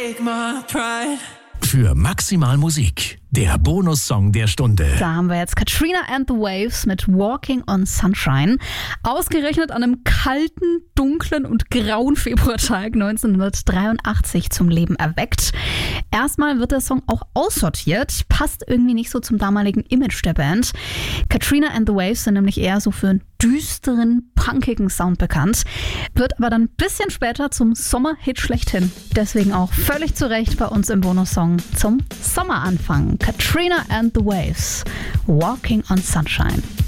take my pride. Für Maximal Musik, der Bonussong der Stunde. Da haben wir jetzt Katrina and the Waves mit Walking on Sunshine. Ausgerechnet an einem kalten, dunklen und grauen Februartag 1983 zum Leben erweckt. Erstmal wird der Song auch aussortiert, passt irgendwie nicht so zum damaligen Image der Band. Katrina and the Waves sind nämlich eher so für einen düsteren, punkigen Sound bekannt, wird aber dann ein bisschen später zum Sommerhit schlechthin. Deswegen auch völlig zu Recht bei uns im Bonussong zum Sommeranfang. Katrina and the Waves, Walking on Sunshine.